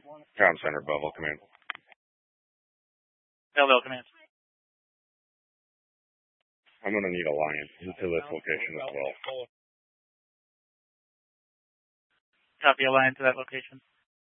Comm Center, Belleville Command. Belleville Command. I'm going to need Alliance to this location as well. Copy, Alliance to that location.